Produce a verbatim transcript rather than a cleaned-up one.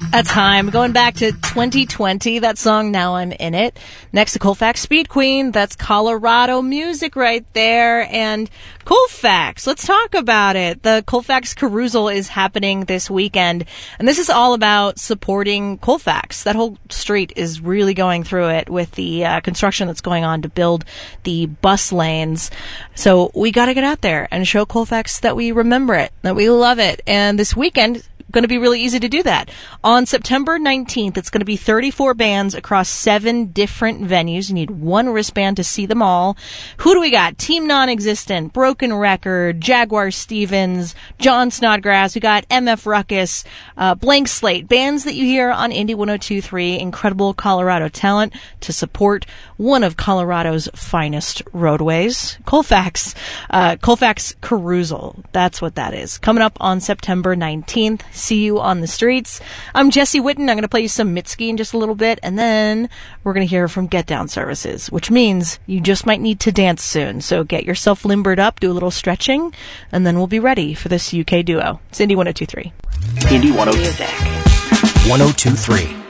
That's Time. Going back to twenty twenty, that song, Now I'm In It. Next to Colfax Speed Queen, that's Colorado music right there. And Colfax, let's talk about it. The Colfax Carousel is happening this weekend, and this is all about supporting Colfax. That whole street is really going through it with the uh, construction that's going on to build the bus lanes. So we got to get out there and show Colfax that we remember it, that we love it. And this weekend, going to be really easy to do that. On September nineteenth, it's going to be thirty-four bands across seven different venues. You need one wristband to see them all. Who do we got? Team Non-Existent, Broken Record, Jaguar Stevens, John Snodgrass. We got M F Ruckus, uh, Blank Slate. Bands that you hear on Indie one oh two point three. Incredible Colorado talent to support one of Colorado's finest roadways. Colfax, uh, Colfax Carousel. That's what that is. Coming up on September nineteenth. See you on the streets. I'm Jesse Witten. I'm going to play you some Mitski in just a little bit, and then we're going to hear from Get Down Services, which means you just might need to dance soon. So get yourself limbered up, do a little stretching, and then we'll be ready for this U K duo. It's Indie one oh two point three. Indie one oh two point three.